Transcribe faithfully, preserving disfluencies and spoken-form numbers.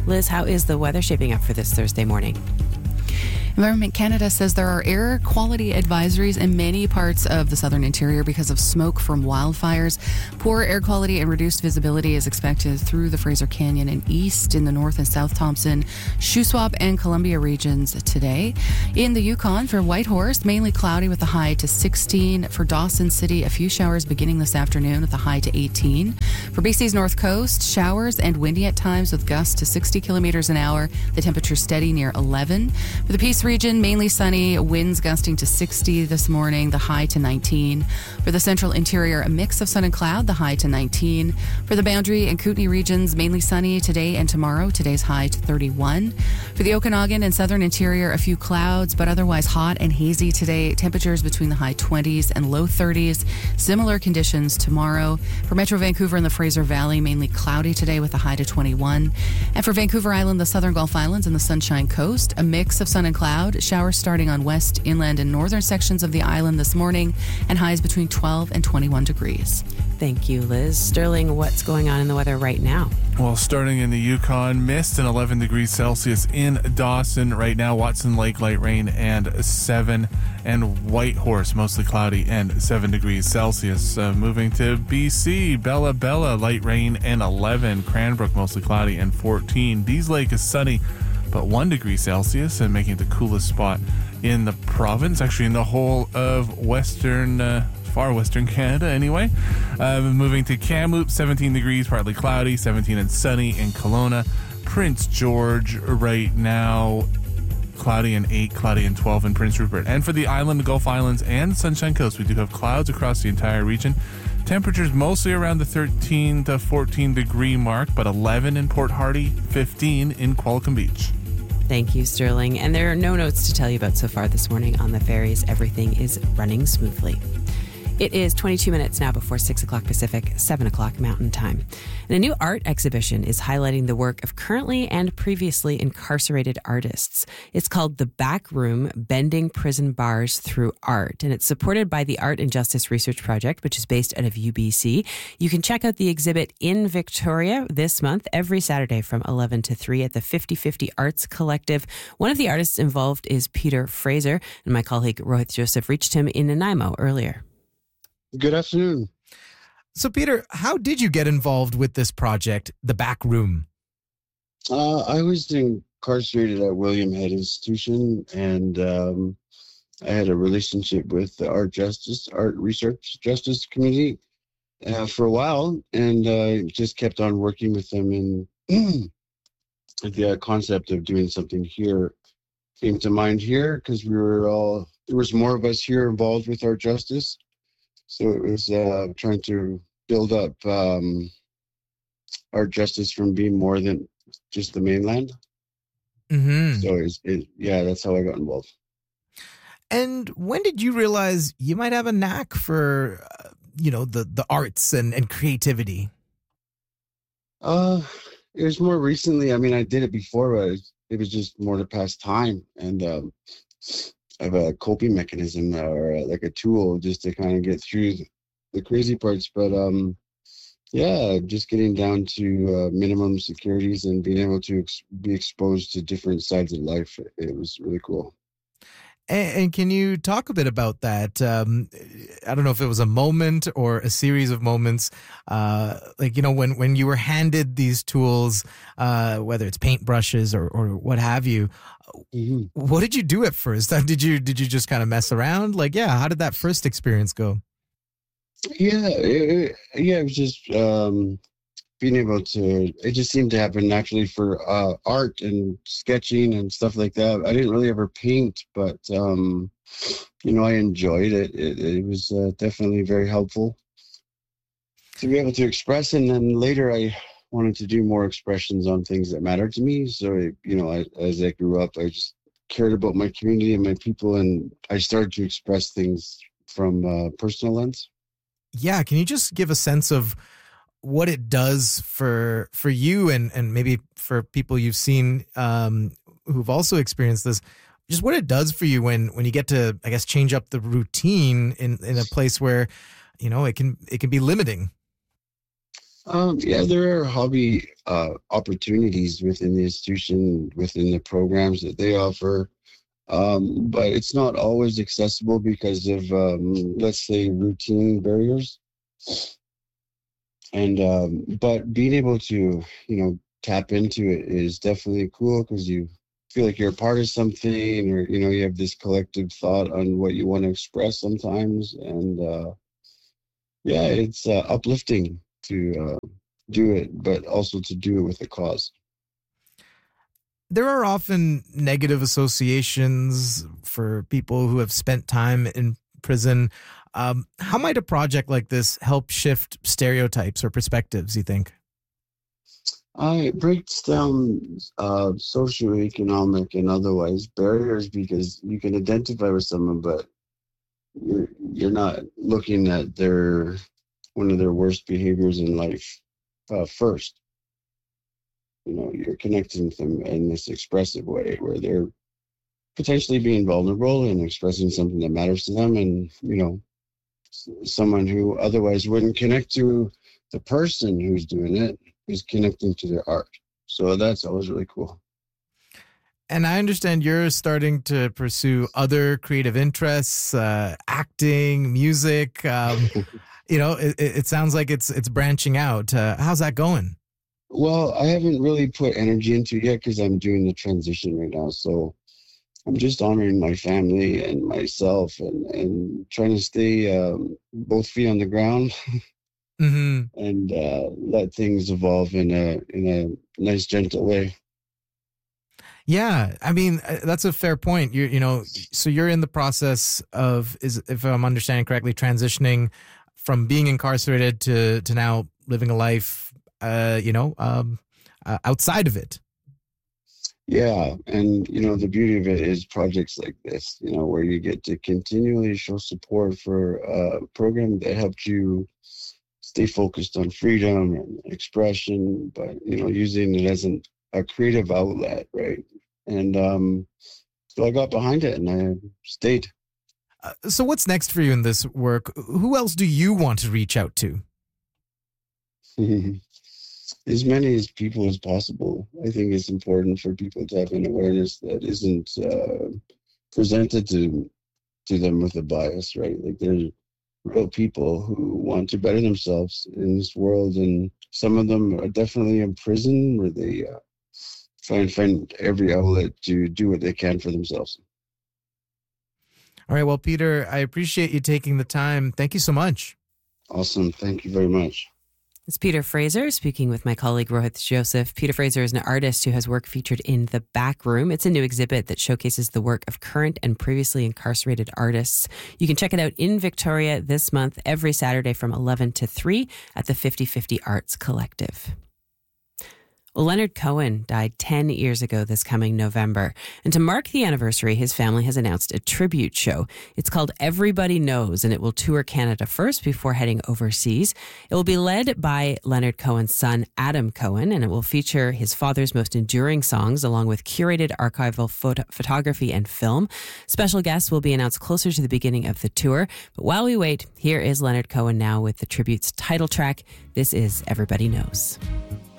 Liz, how is the weather shaping up for this Thursday morning? Environment Canada says there are air quality advisories in many parts of the southern interior because of smoke from wildfires. Poor air quality and reduced visibility is expected through the Fraser Canyon and east in the North and South Thompson, Shuswap and Columbia regions today. In the Yukon, for Whitehorse, mainly cloudy with a high to sixteen. For Dawson City, a few showers beginning this afternoon with a high to eighteen. For B C's North Coast, showers and windy at times with gusts to sixty kilometers an hour. The temperature steady near eleven. For the Peace region, mainly sunny, winds gusting to sixty this morning, the high to nineteen. For the central interior, a mix of sun and cloud, the high to nineteen. For the Boundary and Kootenay regions, mainly sunny today and tomorrow, today's high to thirty-one. For the Okanagan and southern interior, a few clouds, but otherwise hot and hazy today, temperatures between the high twenties and low thirties. Similar conditions tomorrow. For Metro Vancouver and the Fraser Valley, mainly cloudy today with a high to twenty-one. And for Vancouver Island, the southern Gulf Islands and the Sunshine Coast, a mix of sun and cloud. Showers starting on west, inland, and northern sections of the island this morning, and highs between twelve and twenty-one degrees. Thank you, Liz. Sterling, what's going on in the weather right now? Well, starting in the Yukon, mist and eleven degrees Celsius in Dawson right now. Watson Lake, light rain and seven. And Whitehorse, mostly cloudy and seven degrees Celsius. Uh, moving to B C, Bella Bella, light rain and eleven. Cranbrook, mostly cloudy and fourteen. Dease Lake is sunny, but one degree Celsius, and making it the coolest spot in the province, actually in the whole of western, uh, far western Canada anyway. Uh, moving to Kamloops, seventeen degrees, partly cloudy, seventeen and sunny in Kelowna. Prince George right now, cloudy and eight, cloudy and twelve in Prince Rupert. And for the island, the Gulf Islands, and Sunshine Coast, we do have clouds across the entire region. Temperatures mostly around the thirteen to fourteen degree mark, but eleven in Port Hardy, fifteen in Qualicum Beach. Thank you, Sterling. And there are no notes to tell you about so far this morning on the ferries. Everything is running smoothly. It is twenty-two minutes now before six o'clock Pacific, seven o'clock Mountain Time. And a new art exhibition is highlighting the work of currently and previously incarcerated artists. It's called The Back Room, Bending Prison Bars Through Art. And it's supported by the Art and Justice Research Project, which is based out of U B C. You can check out the exhibit in Victoria this month, every Saturday from eleven to three at the fifty fifty Arts Collective. One of the artists involved is Peter Fraser, and my colleague Rohit Joseph reached him in Nanaimo earlier. Good afternoon. So, Peter, how did you get involved with this project, The Back Room? Uh, I was incarcerated at William Head Institution, and um, I had a relationship with the Art Justice, Art Research Justice community uh, for a while, and uh, just kept on working with them. And the uh, concept of doing something here came to mind here because we were all, there was more of us here involved with Art Justice. So it was uh, trying to build up um, Art Justice from being more than just the mainland. Mm-hmm. So, it's, it, yeah, that's how I got involved. And when did you realize you might have a knack for, uh, you know, the, the arts and, and creativity? Uh, it was more recently. I mean, I did it before, but it was just more to pass time. And um, I have a coping mechanism or like a tool just to kind of get through the crazy parts. But um, yeah, just getting down to uh, minimum securities and being able to ex- be exposed to different sides of life. It was really cool. And, and can you talk a bit about that? Um, I don't know if it was a moment or a series of moments, uh, like, you know, when, when you were handed these tools, uh, whether it's paintbrushes or, or what have you, mm-hmm. What did you do at first? Did you, did you just kind of mess around? Like, yeah, how did that first experience go? Yeah, it, yeah, it was just um, being able to, it just seemed to happen naturally for uh, art and sketching and stuff like that. I didn't really ever paint, but, um, you know, I enjoyed it. It, it was uh, definitely very helpful to be able to express. And then later I wanted to do more expressions on things that matter to me. So, it, you know, I, as I grew up, I just cared about my community and my people, and I started to express things from a personal lens. Yeah, can you just give a sense of what it does for for you and, and maybe for people you've seen um, who've also experienced this, just what it does for you when, when you get to, I guess, change up the routine in, in a place where, you know, it can it can be limiting? Um, yeah, there are hobby uh, opportunities within the institution, within the programs that they offer. Um, but it's not always accessible because of, um, let's say, routine barriers. And um, but being able to, you know, tap into it is definitely cool because you feel like you're a part of something, or you know, you have this collective thought on what you want to express sometimes, and uh, yeah, it's uh, uplifting to uh, do it, but also to do it with a cause. There are often negative associations for people who have spent time in prison. Um, how might a project like this help shift stereotypes or perspectives, you think? Uh, it breaks down uh, socioeconomic and otherwise barriers because you can identify with someone, but you're you're not looking at their one of their worst behaviors in life uh, first. You know, you're connecting with them in this expressive way where they're potentially being vulnerable and expressing something that matters to them, and you know, someone who otherwise wouldn't connect to the person who's doing it is connecting to their art. So that's always really cool. And I understand you're starting to pursue other creative interests, uh, acting, music. Um, you know, it, it sounds like it's it's branching out. Uh, how's that going? Well, I haven't really put energy into it yet because I'm doing the transition right now. So I'm just honoring my family and myself, and, and trying to stay um, both feet on the ground Mm-hmm. and uh, let things evolve in a in a nice, gentle way. Yeah, I mean, uh, that's a fair point. You you know, so you're in the process of, is if I'm understanding correctly, transitioning from being incarcerated to to now living a life, uh, you know, um, uh, outside of it. Yeah, and you know the beauty of it is projects like this, you know, where you get to continually show support for a program that helped you stay focused on freedom and expression, but you know, using it as an, a creative outlet, right? And um, so I got behind it and I stayed. Uh, so what's next for you in this work? Who else do you want to reach out to? As many as people as possible. I think it's important for people to have an awareness that isn't uh, presented to to them with a bias, right? Like there's real people who want to better themselves in this world, and some of them are definitely in prison where they uh, try and find every outlet to do what they can for themselves. All right, well, Peter, I appreciate you taking the time. Thank you so much. Awesome. Thank you very much. It's Peter Fraser speaking with my colleague Rohit Joseph. Peter Fraser is an artist who has work featured in The Back Room. It's a new exhibit that showcases the work of current and previously incarcerated artists. You can check it out in Victoria this month, every Saturday from eleven to three at the fifty fifty Arts Collective. Well, Leonard Cohen died ten years ago this coming November. And to mark the anniversary, his family has announced a tribute show. It's called Everybody Knows, and it will tour Canada first before heading overseas. It will be led by Leonard Cohen's son, Adam Cohen, and it will feature his father's most enduring songs, along with curated archival photo- photography and film. Special guests will be announced closer to the beginning of the tour. But while we wait, here is Leonard Cohen now with the tribute's title track. This is Everybody Knows.